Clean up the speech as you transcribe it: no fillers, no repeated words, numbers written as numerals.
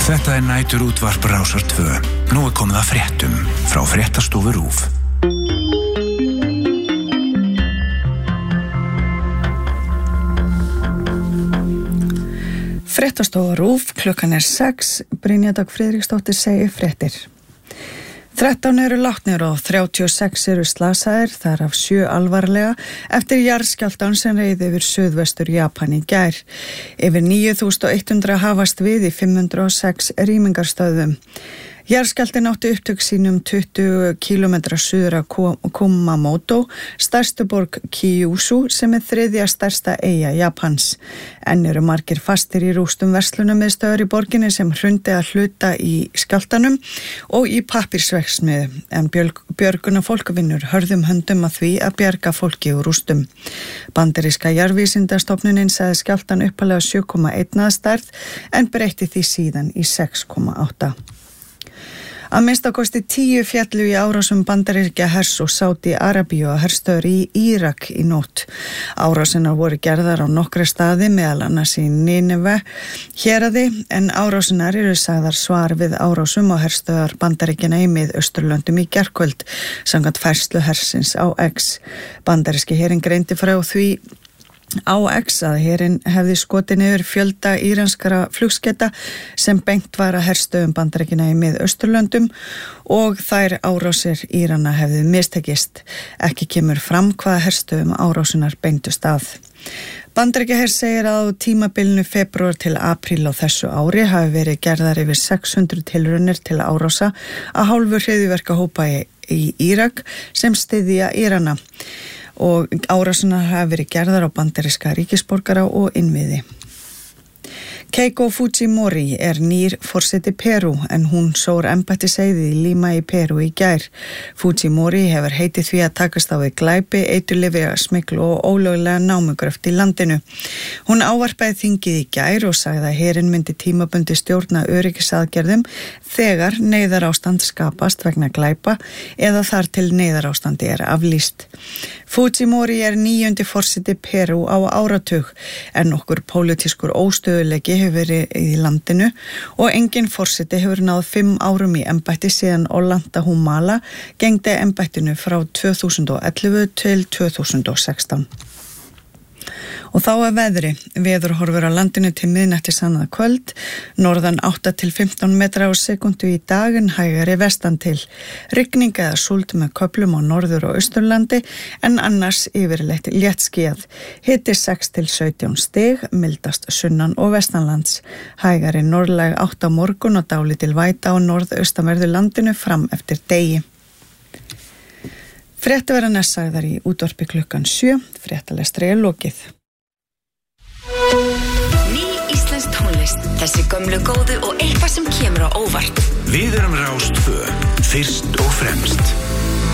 Þetta nætur útvarp Rásar 2. Nú komið að fréttum frá fréttastofu RÚV. Fréttastofa RÚV, klukkan 6, Brynja Dögg Friðriksdóttir segir fréttir. 13 eru látnir og 36 eru slasaðir, þar af 7 alvarlega, eftir jarðskjálftan sem reið yfir suðvestur Japan í gær. Yfir 9.100 hafast við í 506 rýmingarstöðum. Jarðskjálftinn átti upptök sínum 20 km suður af Kumamoto, stærstu borg Kyushu, sem þriðja stærsta eyja Japans. Enn eru margir fastir í rústum verslunarmiðstöðvar í borginni sem hrundi að hluta í skjálftanum og í pappírsverksmiðju, en björgunarfólk vinnur hörðum höndum að því að bjarga fólki úr rústum. Bandaríska jarðvísindastofnunin sagði skjálftan upphaflega 7,1 að stærð en breytti því síðan í 6,8. Að minnstakosti 10 féllu í árásum Bandaríkja hers og Sádi Arabíu og herstöðvar í Írak í nótt. Árásinar voru gerðar á nokkra staði, meðal annars í Nineve héraði, en árásinar eru sagðar svar við árásum á herstöðvar Bandaríkjanna í Mið-Austurlöndum í gærkvöld, samkvæmt færslu hersins á X. Bandaríski herinn greindi frá því á X að herinn hefði skotið niður fjölda íranskara flugskeyta sem beint var að herstöðum Bandaríkjanna í Mið-Austurlöndum og þær árásir Írana hefði mistekist. Ekki kemur fram hvaða herstöðum árásinar beintust að. Bandaríkjahers segir að á tímabilinu febrúar til apríl á þessu ári hafi verið gerðar yfir 600 tilraunir til árása að hálfu hryðjuverkahópa í Írak sem styðja Írana. Og árásunar hafa verið gerðar á bandaríska ríkisborgara og innviði. Keiko Fujimori nýr forseti Perú en hún sór embættiseið í Lima í Perú í gær. Fujimori hefur heitið því að takast á við glæpi, eiturlyfjasmygl og ólöglega námugröft í landinu. Hún ávarpaði þingið í gær og sagði að herinn myndi tímabundi stjórna öryggisaðgerðum þegar neyðarástand skapast vegna glæpa eða þar til neyðarástandi aflýst. Fujimori 9. forseti Perú á áratug en nokkur pólitískur óstöðuleiki hefur verið í landinu og engin forseti hefur náð 5 árum í embætti síðan Ollanta Humala gegndi embættinu frá 2011 til 2016. Og þá veðri. Veður horfur á landinu til miðnættis annað kvöld, norðan 8 til 15 metra á sekundu í dag en hægari vestan til. Rigning eða súld með köflum á norður- og austurlandi en annars yfirleitt léttskýjað. Hiti 6 til 17 stig, mildast sunnan og vestanlands. Hægari norðlæg 8 á morgun og dálítil væta á norðaustanverðu landinu fram eftir degi. Fréttir verða næst sagðar í útvarpi klukkan 7, fréttalestri lokið. Ný íslensk tónlist, þessi gömlu góðu og eitthvað sem kemur á óvart. Við erum Rás 2, fyrst og fremst.